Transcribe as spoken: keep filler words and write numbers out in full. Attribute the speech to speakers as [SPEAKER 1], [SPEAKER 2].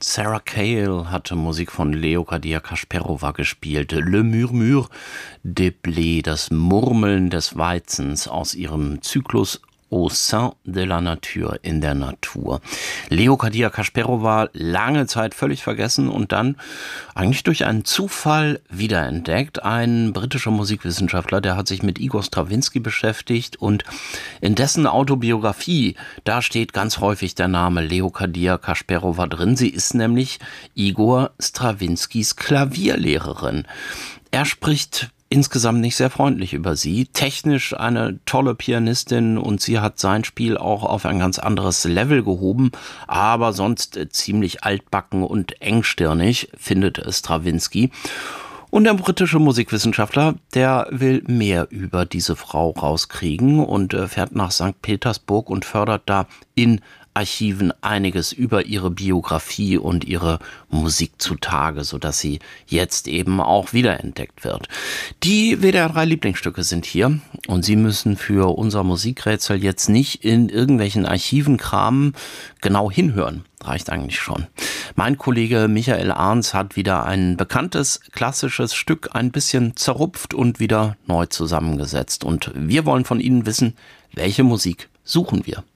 [SPEAKER 1] Sarah Cale hatte Musik von Leocadia Kasperova gespielt. Le Murmure des Blés, das Murmeln des Weizens aus ihrem Zyklus Au sein de la nature, in der Natur. Leocadia Kasperova lange Zeit völlig vergessen und dann eigentlich durch einen Zufall wiederentdeckt. Ein britischer Musikwissenschaftler, der hat sich mit Igor Strawinski beschäftigt und in dessen Autobiografie, da steht ganz häufig der Name Leocadia Kasperova drin. Sie ist nämlich Igor Strawinskys Klavierlehrerin. Er spricht insgesamt nicht sehr freundlich über sie. Technisch eine tolle Pianistin und sie hat sein Spiel auch auf ein ganz anderes Level gehoben, aber sonst ziemlich altbacken und engstirnig, findet Strawinski. Und der britische Musikwissenschaftler, der will mehr über diese Frau rauskriegen und fährt nach Sankt Petersburg und fördert da in Archiven einiges über ihre Biografie und ihre Musik zutage, sodass sie jetzt eben auch wiederentdeckt wird. Die W D R drei Lieblingsstücke sind hier und Sie müssen für unser Musikrätsel jetzt nicht in irgendwelchen Archiven kramen, genau hinhören. Reicht eigentlich schon. Mein Kollege Michael Arns hat wieder ein bekanntes, klassisches Stück ein bisschen zerrupft und wieder neu zusammengesetzt. Und wir wollen von Ihnen wissen, welche Musik suchen wir?